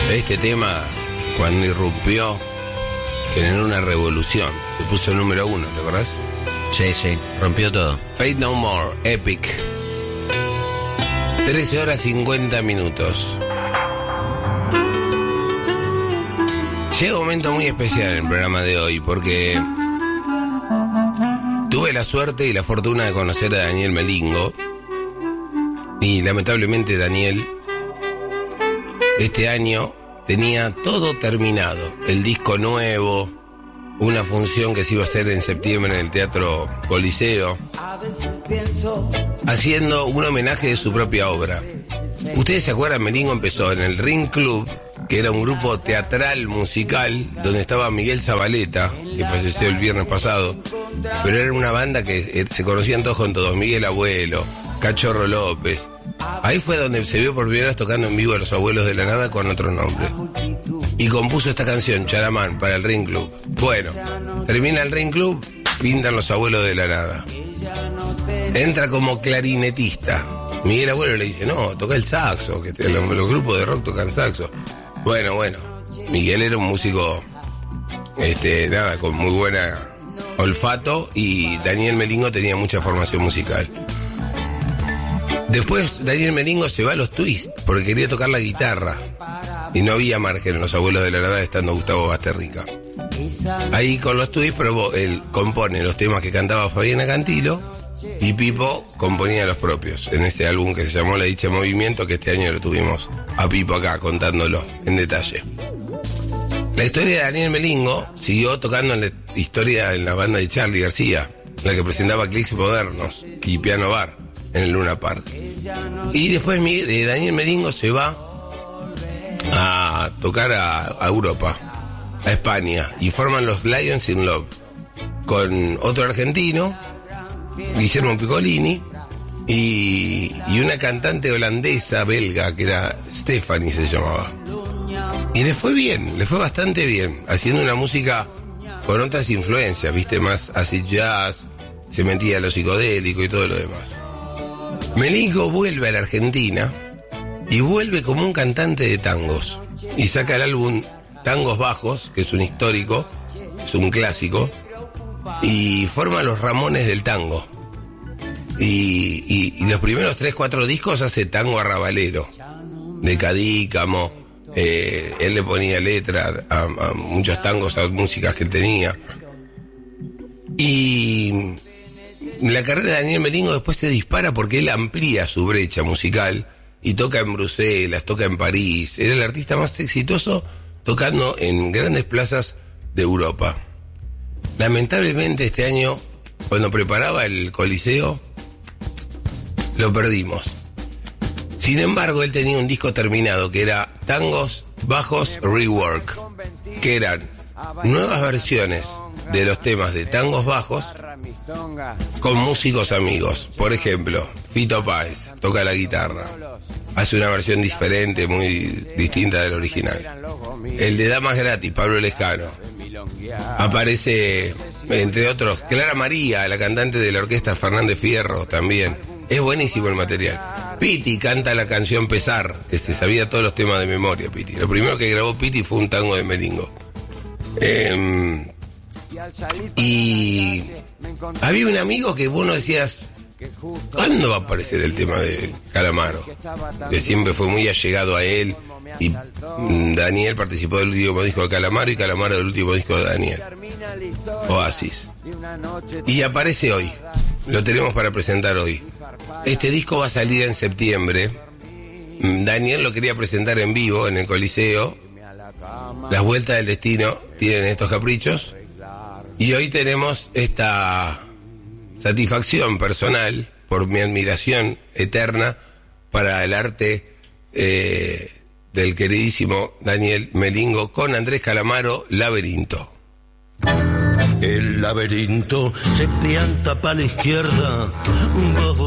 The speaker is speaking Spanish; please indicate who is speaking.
Speaker 1: Este tema, cuando irrumpió, generó una revolución. Se puso número 1, ¿te acordás?
Speaker 2: Sí, rompió todo.
Speaker 1: Faith No More, Epic. 13 horas 50 minutos. Llega un momento muy especial en el programa de hoy, porque tuve la suerte y la fortuna de conocer a Daniel Melingo. Y lamentablemente Daniel este año tenía todo terminado. El disco nuevo, una función que se iba a hacer en septiembre en el Teatro Coliseo, haciendo un homenaje de su propia obra. Ustedes se acuerdan, Melingo empezó en el Ring Club, que era un grupo teatral musical donde estaba Miguel Zabaleta, que falleció el viernes pasado, pero era una banda que se conocían todos con todos: Miguel Abuelo, Cachorro López. Ahí fue donde se vio por primera vez tocando en vivo a Los Abuelos de la Nada con otro nombre. Y compuso esta canción, Charamán, para el Ring Club. Bueno, termina el Ring Club, pintan Los Abuelos de la Nada. Entra como clarinetista. Miguel Abuelo le dice, no, toca el saxo, que los grupos de rock tocan saxo. Bueno, Miguel era un músico, con muy buena olfato, y Daniel Melingo tenía mucha formación musical. Después Daniel Melingo se va a los Twists porque quería tocar la guitarra y no había margen en Los Abuelos de la Nada, estando Gustavo Basterrica. Ahí con los Twists él compone los temas que cantaba Fabiana Cantilo y Pipo componía los propios en ese álbum que se llamó La Dicha Movimiento, que este año lo tuvimos a Pipo acá contándolo en detalle. La historia de Daniel Melingo siguió tocando en la historia en la banda de Charly García, la que presentaba Clics Modernos y Piano Bar en el Luna Park. Y después Daniel Melingo se va a tocar a Europa, a España, y forman los Lions in Love con otro argentino, Guillermo Piccolini, y una cantante holandesa, belga, que era Stephanie, se llamaba. Y le fue bien, le fue bastante bien, haciendo una música con otras influencias, viste, más acid jazz, se metía a lo psicodélico y todo lo demás. Melingo vuelve a la Argentina y vuelve como un cantante de tangos y saca el álbum Tangos Bajos, que es un histórico, es un clásico, y forma los Ramones del tango. Y los primeros 3-4 discos hace tango arrabalero, de Cadícamo. Él le ponía letra a muchos tangos, a músicas que él tenía. Y la carrera de Daniel Melingo después se dispara porque él amplía su brecha musical y toca en Bruselas, toca en París. Era el artista más exitoso tocando en grandes plazas de Europa. Lamentablemente este año, cuando preparaba el Coliseo, lo perdimos. Sin embargo, él tenía un disco terminado que era Tangos Bajos Rework, que eran nuevas versiones de los temas de Tangos Bajos con músicos amigos. Por ejemplo, Fito Páez toca la guitarra, hace una versión diferente, muy distinta del original. El de Damas Gratis, Pablo Lescano. Aparece, entre otros, Clara María, la cantante de la orquesta Fernández Fierro, también. Es buenísimo el material. Piti canta la canción Pesar, que se sabía todos los temas de memoria, Piti. Lo primero que grabó Piti fue un tango de Melingo. Y había un amigo que vos no decías, ¿cuándo va a aparecer el tema de Calamaro? Que siempre fue muy allegado a él, y Daniel participó del último disco de Calamaro y Calamaro del último disco de Daniel, Oasis. Y aparece hoy, lo tenemos para presentar hoy. Este disco va a salir en septiembre. Daniel lo quería presentar en vivo en el Coliseo. Las vueltas del destino tienen estos caprichos. Y hoy tenemos esta satisfacción personal por mi admiración eterna para el arte del queridísimo Daniel Melingo con Andrés Calamaro, Laberinto.
Speaker 3: El laberinto se pianta para la izquierda.